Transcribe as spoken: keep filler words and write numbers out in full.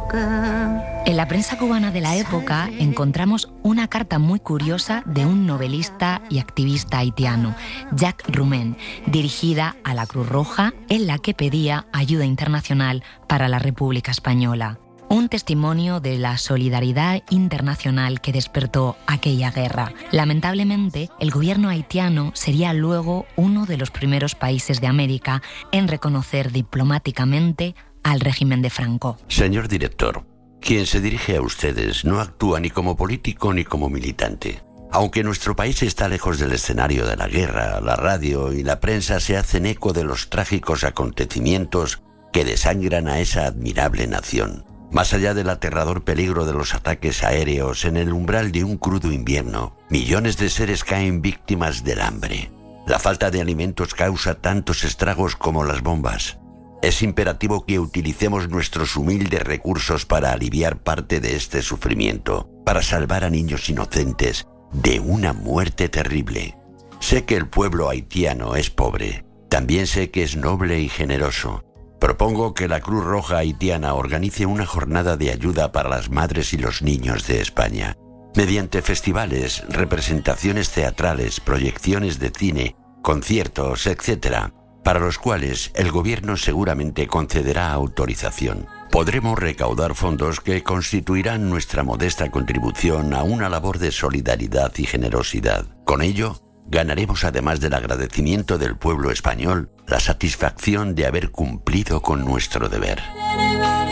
En la prensa cubana de la época encontramos una carta muy curiosa de un novelista y activista haitiano, Jacques Roumain, dirigida a la Cruz Roja, en la que pedía ayuda internacional para la República Española. Un testimonio de la solidaridad internacional que despertó aquella guerra. Lamentablemente, el gobierno haitiano sería luego uno de los primeros países de América en reconocer diplomáticamente al régimen de Franco. Señor director, quien se dirige a ustedes no actúa ni como político ni como militante. Aunque nuestro país está lejos del escenario de la guerra, la radio y la prensa se hacen eco de los trágicos acontecimientos que desangran a esa admirable nación. Más allá del aterrador peligro de los ataques aéreos, en el umbral de un crudo invierno, millones de seres caen víctimas del hambre. La falta de alimentos causa tantos estragos como las bombas. Es imperativo que utilicemos nuestros humildes recursos para aliviar parte de este sufrimiento, para salvar a niños inocentes de una muerte terrible. Sé que el pueblo haitiano es pobre, también sé que es noble y generoso. Propongo que la Cruz Roja haitiana organice una jornada de ayuda para las madres y los niños de España, mediante festivales, representaciones teatrales, proyecciones de cine, conciertos, etcétera, para los cuales el gobierno seguramente concederá autorización. Podremos recaudar fondos que constituirán nuestra modesta contribución a una labor de solidaridad y generosidad. Con ello, ganaremos, además del agradecimiento del pueblo español, la satisfacción de haber cumplido con nuestro deber.